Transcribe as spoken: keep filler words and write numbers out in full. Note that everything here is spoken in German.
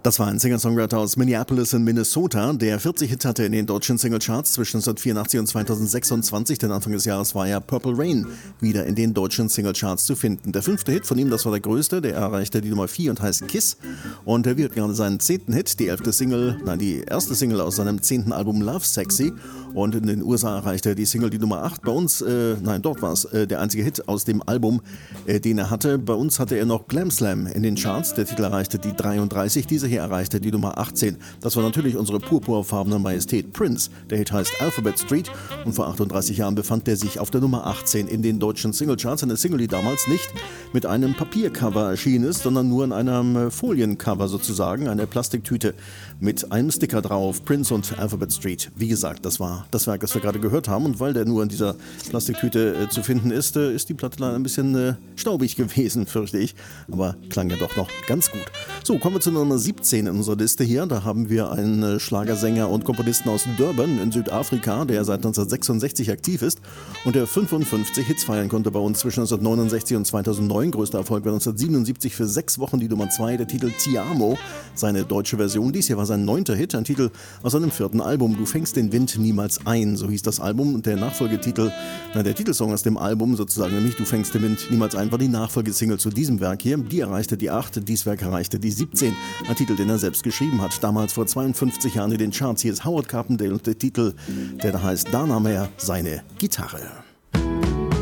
Das war ein Singer-Songwriter aus Minneapolis in Minnesota, der vierzig Hits hatte in den deutschen Singlecharts zwischen neunzehnhundertvierundachtzig und zweitausendsechsundzwanzig. Denn Anfang des Jahres war ja Purple Rain wieder in den deutschen Singlecharts zu finden. Der fünfte Hit von ihm, das war der größte, der erreichte die Nummer vier und heißt Kiss. Und er wird gerade seinen zehnten Hit, die elfte Single, nein, die erste Single aus seinem zehnten Album Love Sexy. Und in den U S A erreichte die Single die Nummer acht. Bei uns, äh, nein, dort war es äh, der einzige Hit aus dem Album, äh, den er hatte. Bei uns hatte er noch Glam Slam in den Charts. Der Titel erreichte die dreiunddreißig. Diese hier erreichte die Nummer achtzehn. Das war natürlich unsere purpurfarbene Majestät Prince. Der Hit heißt Alphabet Street und vor achtunddreißig Jahren befand der sich auf der Nummer achtzehn in den deutschen Singlecharts. Eine Single, die damals nicht mit einem Papiercover erschienen ist, sondern nur in einem Foliencover sozusagen, eine Plastiktüte mit einem Sticker drauf. Prince und Alphabet Street. Wie gesagt, das war das Werk, das wir gerade gehört haben. Und weil der nur in dieser Plastiktüte äh, zu finden ist, äh, ist die Platte leider ein bisschen äh, staubig gewesen, fürchte ich. Aber klang ja doch noch ganz gut. So, kommen wir zu Nummer siebzehn in unserer Liste hier. Da haben wir einen äh, Schlagersänger und Komponisten aus Durban in Südafrika, der seit neunzehnhundertsechsundsechzig aktiv ist und der fünfundfünfzig Hits feiern konnte bei uns zwischen neunzehnhundertneunundsechzig und zweitausendneun. Größter Erfolg war neunzehnhundertsiebenundsiebzig für sechs Wochen die Nummer zwei, der Titel Ti Amo, seine deutsche Version. Dies hier war sein neunter Hit, ein Titel aus seinem vierten Album. Du fängst den Wind niemals ein, so hieß das Album. Und der Nachfolgetitel, na, der Titelsong aus dem Album sozusagen, nämlich Du fängst den Wind niemals ein, war die Nachfolgesingle zu diesem Werk hier. Die erreichte die acht, dies Werk erreichte die siebzehn. Ein Titel, den er selbst geschrieben hat, damals vor zweiundfünfzig Jahren in den Charts. Hier ist Howard Carpendale und der Titel, der da heißt Da nahm er seine Gitarre.